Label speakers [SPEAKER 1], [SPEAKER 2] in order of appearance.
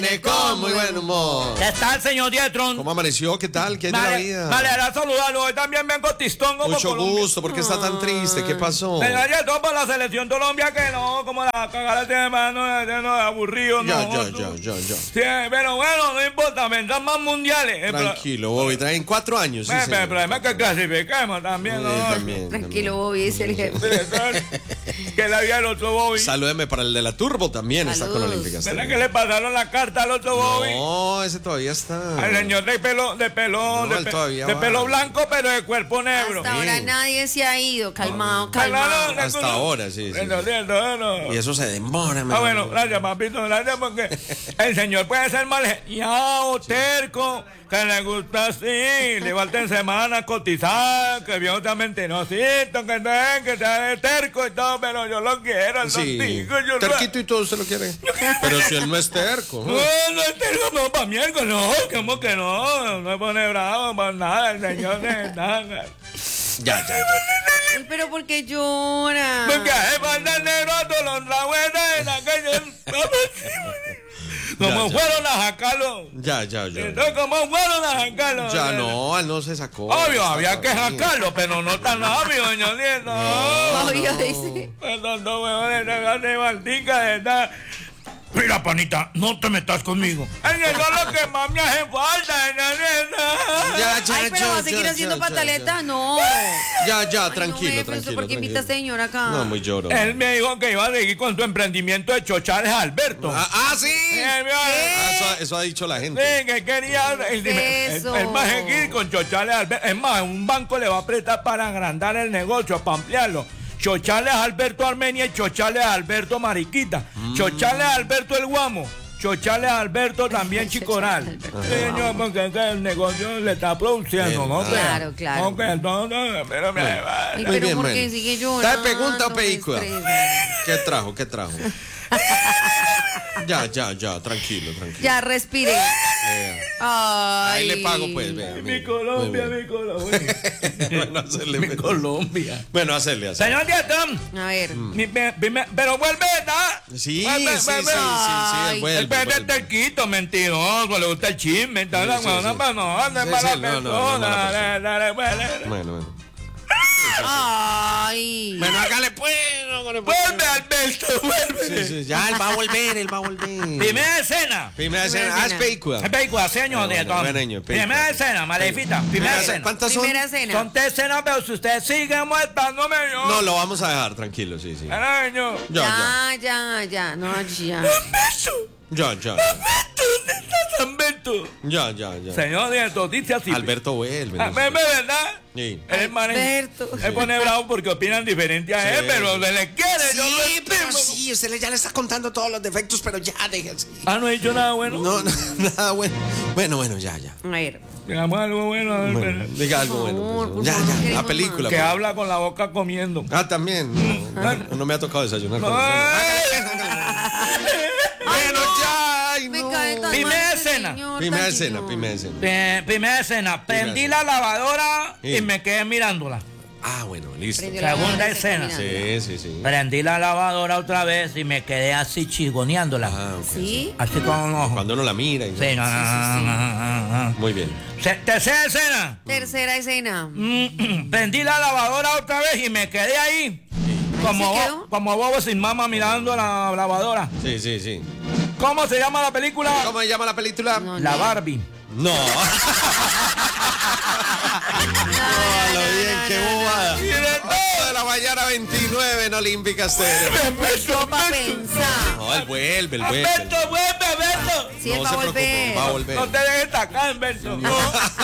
[SPEAKER 1] Con muy buen humor.
[SPEAKER 2] ¿Qué tal, señor Dietron?
[SPEAKER 1] ¿Cómo amaneció? ¿Qué tal? ¿Qué hay de la vida?
[SPEAKER 2] Me alegra saludarlo. Hoy también vengo tistongo.
[SPEAKER 1] Mucho gusto. ¿Por qué está tan triste? ¿Qué pasó?
[SPEAKER 2] Señor Dietron, por la selección Colombia que no, como la cagada de mano, no aburrido,
[SPEAKER 1] Ya.
[SPEAKER 2] Sí, pero bueno, no importa, vendrán más mundiales.
[SPEAKER 1] Tranquilo, Bobby. Traen 4 años. Sí,
[SPEAKER 2] el problema es que clasifiquemos también, ¿no?
[SPEAKER 1] También.
[SPEAKER 3] Tranquilo, Bobby, es el jefe.
[SPEAKER 2] Que la vida del otro Bobby.
[SPEAKER 1] Salúdeme para el de la Turbo también.
[SPEAKER 3] Saludos.
[SPEAKER 1] Está con Olímpicas.
[SPEAKER 2] ¿Verdad que le pasaron la carta al otro Bobby?
[SPEAKER 1] No, ese todavía está.
[SPEAKER 2] Al señor de pelo blanco, pero de cuerpo negro.
[SPEAKER 3] Hasta ahora nadie se ha ido. Calmado.
[SPEAKER 1] Hasta ahora, sí. Y eso se demora.
[SPEAKER 2] Bueno, gracias, papito, gracias, porque el señor puede ser mal geniado, terco, que le gusta así, le falta en semana cotizar, que viejo sea mentirosito, que sea terco y todo, pero yo lo quiero,
[SPEAKER 1] Sí,
[SPEAKER 2] yo
[SPEAKER 1] terquito y todo se lo quiere. Pero si él no es terco.
[SPEAKER 2] no es terco, no, para miércoles, no, ¿cómo que no? No me pone bravo para nada, el señor de nada.
[SPEAKER 1] Ya.
[SPEAKER 3] Ay, pero ¿por qué llora?
[SPEAKER 2] Porque hace falta el negro a todos los trabuenas en la calle. ¿Cómo fueron a sacarlo?
[SPEAKER 1] Ya.
[SPEAKER 2] Entonces, ¿cómo fueron a sacarlo?
[SPEAKER 1] Ya no, él no se sacó.
[SPEAKER 2] Obvio, había que sacarlo, pero no tan rápido, señor Nieto.
[SPEAKER 3] Obvio, dice.
[SPEAKER 2] Perdón, no, huevones, de Martica, de estar. Mira, panita, no te metas conmigo. Eso es lo que más me hace falta, señor Nieto.
[SPEAKER 3] Ay, pero va a seguir haciendo pataletas, no.
[SPEAKER 1] Ya,
[SPEAKER 3] Ay,
[SPEAKER 1] tranquilo.
[SPEAKER 3] ¿Por qué invita a este señor acá?
[SPEAKER 1] No, muy lloro.
[SPEAKER 2] Él me dijo que iba a seguir con tu emprendimiento de chochales, Alberto.
[SPEAKER 1] Sí. Eso ha dicho la gente.
[SPEAKER 2] Sí, que quería.
[SPEAKER 3] Eso.
[SPEAKER 2] Él va a seguir con chochales, Alberto. Es más, un banco le va a prestar para agrandar el negocio, para ampliarlo. Chochales Alberto Armenia y Chochales Alberto Mariquita. Chochales Alberto El Guamo. Chochales Alberto también Chicoral. Señor, porque el negocio le está produciendo, ¿no?
[SPEAKER 3] Claro.
[SPEAKER 2] Ok, entonces, pero me va.
[SPEAKER 3] Ay,
[SPEAKER 1] Muy
[SPEAKER 3] pero
[SPEAKER 1] bien,
[SPEAKER 3] ¿por
[SPEAKER 1] bueno.
[SPEAKER 3] qué sigue llorando?
[SPEAKER 1] ¿Te pregunta o película?
[SPEAKER 3] Me estresa.
[SPEAKER 1] ¿Qué trajo? Ya, tranquilo.
[SPEAKER 3] Ya respiré. Ay.
[SPEAKER 1] Ahí le pago, pues, vea.
[SPEAKER 2] Mi Colombia.
[SPEAKER 1] Bueno, hacerle.
[SPEAKER 2] Mi Colombia.
[SPEAKER 1] Bueno, hacerle.
[SPEAKER 2] Señor Dietón.
[SPEAKER 3] A ver.
[SPEAKER 2] Pero vuelve, ¿verdad?
[SPEAKER 1] Sí,
[SPEAKER 3] Ay,
[SPEAKER 1] vuelve.
[SPEAKER 2] El pez es terquito, mentiroso, le gusta el chisme, tal,
[SPEAKER 1] Sí.
[SPEAKER 2] pero no es mala persona.
[SPEAKER 1] Bueno.
[SPEAKER 3] Ay.
[SPEAKER 1] Bueno, hágale pues.
[SPEAKER 2] Vuelve, Alberto, vuelve.
[SPEAKER 1] Sí, ya, él va a volver.
[SPEAKER 2] Primera escena.
[SPEAKER 1] Es película.
[SPEAKER 2] Es película, señor Dietón.
[SPEAKER 1] buen año, película.
[SPEAKER 2] Primera escena, Malefita. Primera escena.
[SPEAKER 1] ¿Cuántas son?
[SPEAKER 3] Primera cena.
[SPEAKER 2] Son 3 escenas, pero si usted sigue molestándome, yo.
[SPEAKER 1] No, lo vamos a dejar, tranquilo, sí.
[SPEAKER 2] Era, señor.
[SPEAKER 3] Ya. No, ya.
[SPEAKER 2] Alberto,
[SPEAKER 1] Ya.
[SPEAKER 2] ¿dónde estás, Alberto?
[SPEAKER 1] Ya.
[SPEAKER 2] Señor Dietón, dice así.
[SPEAKER 1] Alberto vuelve.
[SPEAKER 2] ¿Verdad?
[SPEAKER 1] Sí.
[SPEAKER 3] Alberto.
[SPEAKER 2] Él pone bravo porque opinan diferente a él, pero se le quiere. yo lo
[SPEAKER 1] Sí, pero
[SPEAKER 2] estimo.
[SPEAKER 1] sí, usted ya le está contando todos los defectos, pero ya, déjese.
[SPEAKER 2] No he dicho nada bueno.
[SPEAKER 1] No, nada bueno. Bueno, ya.
[SPEAKER 3] A ver.
[SPEAKER 2] Digamos algo bueno.
[SPEAKER 1] Bueno, diga algo
[SPEAKER 3] Por
[SPEAKER 1] bueno.
[SPEAKER 3] favor,
[SPEAKER 1] Pues. Ya,
[SPEAKER 3] por favor,
[SPEAKER 1] la
[SPEAKER 3] queremos
[SPEAKER 1] película.
[SPEAKER 2] Que
[SPEAKER 1] pues.
[SPEAKER 2] habla con la boca comiendo.
[SPEAKER 1] También. No me ha tocado desayunar. con
[SPEAKER 2] Ay.
[SPEAKER 1] Bueno, ya. Ay,
[SPEAKER 3] Me
[SPEAKER 1] no.
[SPEAKER 3] cae tan
[SPEAKER 2] Primera
[SPEAKER 3] mal este
[SPEAKER 2] escena.
[SPEAKER 3] señor,
[SPEAKER 1] Primera
[SPEAKER 3] tan
[SPEAKER 1] escena.
[SPEAKER 3] señor.
[SPEAKER 2] Primera escena. Prendí
[SPEAKER 1] escena.
[SPEAKER 2] la lavadora
[SPEAKER 1] Sí.
[SPEAKER 2] y me quedé mirándola.
[SPEAKER 1] Bueno, listo.
[SPEAKER 3] Prendió la
[SPEAKER 2] Segunda
[SPEAKER 3] lavadora y se
[SPEAKER 2] escena.
[SPEAKER 3] está mirando.
[SPEAKER 1] Sí.
[SPEAKER 2] Prendí la lavadora otra vez y me quedé así chigoneándola.
[SPEAKER 1] Ok.
[SPEAKER 3] ¿Sí?
[SPEAKER 2] Así con un ojo.
[SPEAKER 1] Cuando uno la mira. Y...
[SPEAKER 2] Sí, no.
[SPEAKER 1] Muy bien.
[SPEAKER 2] Tercera escena.
[SPEAKER 3] Tercera escena.
[SPEAKER 2] Prendí la lavadora otra vez y me quedé ahí. Como,
[SPEAKER 3] ¿Se quedó?
[SPEAKER 2] como bobo sin mama mirando la lavadora.
[SPEAKER 1] Sí.
[SPEAKER 2] ¿Cómo se llama la película?
[SPEAKER 1] ¿Cómo se llama la película?
[SPEAKER 3] No,
[SPEAKER 2] La
[SPEAKER 3] no.
[SPEAKER 2] Barbie.
[SPEAKER 1] No. Lo bien, qué bobada. 8 de la mañana, 29 en Olímpica Estéreo.
[SPEAKER 3] Eso para pensar.
[SPEAKER 1] No, él vuelve.
[SPEAKER 2] Alberto, vuelve, Alberto.
[SPEAKER 3] Sí, él
[SPEAKER 1] No
[SPEAKER 3] va
[SPEAKER 1] se
[SPEAKER 3] a volver.
[SPEAKER 1] preocupe, va a volver.
[SPEAKER 2] No te dejes tacar, Alberto.